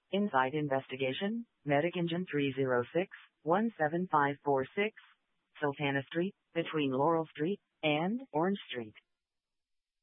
Inside investigation, Medic Engine 306-17546, Sultana Street, between Laurel Street and Orange Street.